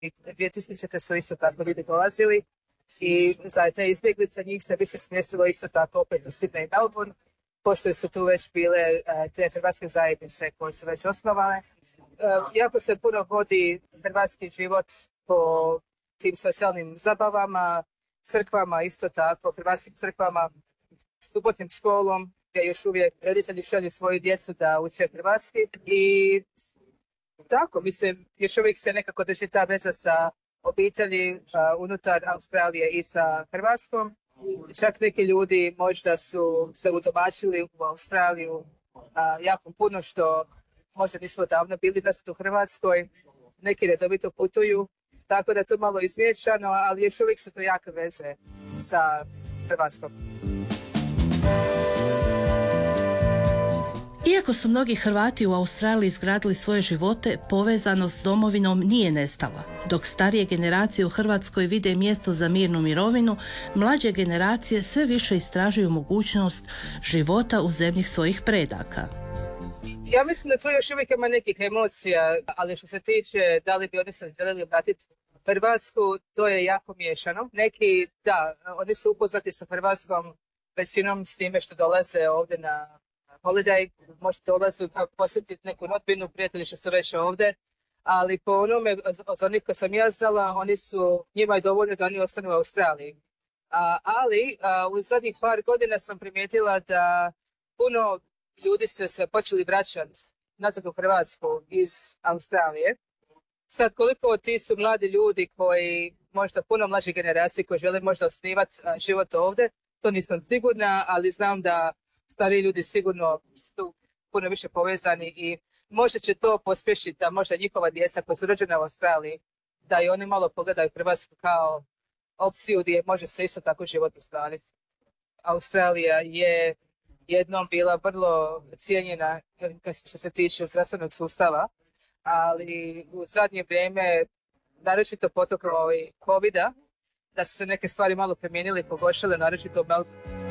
2000. su isto tako ljudi dolazili i za te izbjeglice njih se više smjestilo isto tako opet u Sydney i Melbourne, pošto su tu već bile te hrvatske zajednice koje su već osnovane. Jako se puno vodi hrvatski život po tim socijalnim zabavama, crkvama isto tako, hrvatskim crkvama, subotnim školom, gdje još uvijek roditelji šalju svoju djecu da uče hrvatski i tako, mislim, još uvijek se nekako drži ta veza sa obitelji unutar Australije i sa Hrvatskom. Čak neki ljudi možda su se udomaćili u Australiju jako puno, što možda nisu odavno bili da su u Hrvatskoj. Neki redovito putuju, tako da je to malo izmiješano, ali još uvijek su to jake veze sa Hrvatskom. Iako su mnogi Hrvati u Australiji izgradili svoje živote, povezanost s domovinom nije nestala. Dok starije generacije u Hrvatskoj vide mjesto za mirnu mirovinu, mlađe generacije sve više istražuju mogućnost života u zemlji svojih predaka. Ja mislim da to još uvijek ima nekih emocija, ali što se tiče da li bi oni se željeli vratiti u Hrvatsku, to je jako miješano. Neki, da, oni su upoznati sa Hrvatskom većinom s time što dolaze ovdje na holiday, možete dolaze posjetiti neku rodbinu, prijatelji što su već ovdje, ali po onome, od onih koje sam ja znala, njima je dovoljno da oni ostanu u Australiji. Ali u zadnjih par godina sam primijetila da puno ljudi se počeli vraćati nazad u Hrvatsku iz Australije. Sad, koliko od ti su mladi ljudi koji, možda puno mlađe generacije, koji žele možda osnivati život ovdje, to nisam sigurna, ali znam da stariji ljudi sigurno su puno više povezani i možda će to pospješiti da možda njihova djeca koja su rođena u Australiji, da i oni malo pogledaju Hrvatsku kao opciju gdje može se isto tako život ostvariti. Australija je jednom bila vrlo cijenjena što se tiče zdravstvenog sustava, ali u zadnje vrijeme, naročito potokom COVID-a, da su se neke stvari malo promijenile i pogoršale, naročito u Melbourne.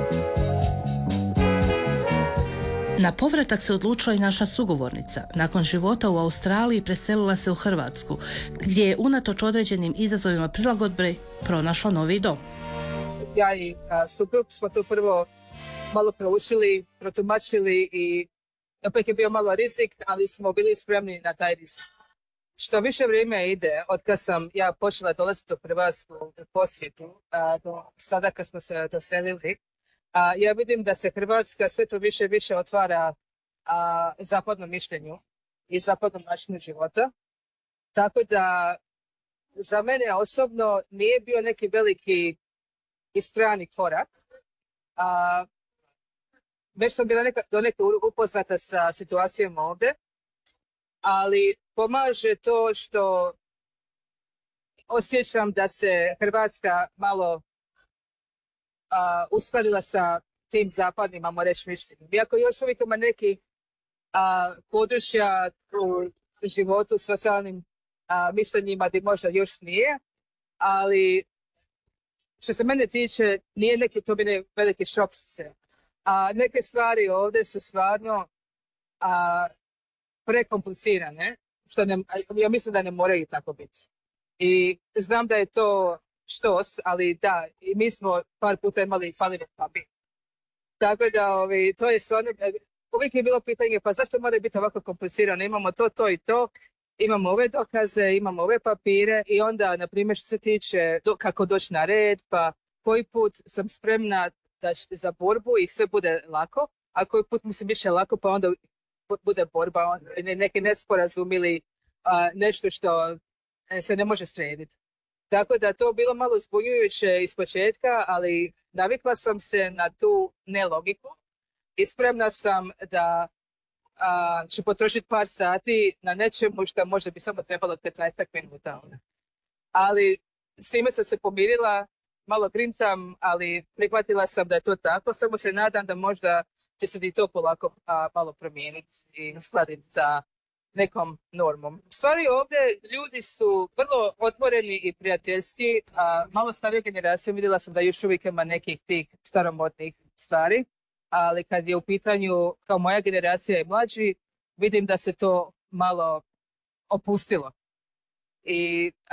Na povratak se odlučila i naša sugovornica. Nakon života u Australiji preselila se u Hrvatsku, gdje je unatoč određenim izazovima prilagodbe pronašla novi dom. Ja i suprug smo to prvo malo proučili, protumačili i opet je bio malo rizik, ali smo bili spremni na taj rizik. Što više vrijeme ide, od kad sam ja počela dolaziti u Hrvatsku u posjetu, do sada kad smo se doselili, ja vidim da se Hrvatska sve to više i više otvara zapadnom mišljenju i zapadnom načinu života. Tako da za mene osobno nije bio neki veliki i strani korak. Već sam bila donekle upoznata sa situacijom ovdje, ali pomaže to što osjećam da se Hrvatska malo uskladila sa tim zapadnim, ajmo reći, mišljenjem. Iako još uvijek ima neki područja u životu, socijalnim mišljenjima gdje možda još nije, ali što se mene tiče, nije neki to bi veliki šok se. Neke stvari ovdje su stvarno prekomplicirane, što ja mislim da ne moraju tako biti. I znam da je to štos, ali da, i mi smo par puta imali falili papir. Tako da to je stvarno, uvijek je bilo pitanje, pa zašto mora biti ovako komplicirano? Imamo to i to, imamo ove dokaze, imamo ove papire i onda, na primjer, što se tiče kako doći na red, pa koji put sam spremna za borbu i sve bude lako, a koji put mislim bit će lako, pa onda bude borba, neki nesporazum ili nešto što se ne može srediti. Tako da to bilo malo zbunjujuće iz početka, ali navikla sam se na tu nelogiku i spremna sam da ću potrošiti par sati na nečemu što možda bi samo trebalo 15 minuta. Ali s time sam se pomirila, malo grintam, ali prihvatila sam da je to tako, samo se nadam da možda će se i to polako malo promijeniti i uskladiti sa nekom normom. U stvari ovdje ljudi su vrlo otvoreni i prijateljski, a malo starije generacije vidjela sam da još uvijek ima nekih tih staromodnih stvari, ali kad je u pitanju kao moja generacija i mlađi, vidim da se to malo opustilo. i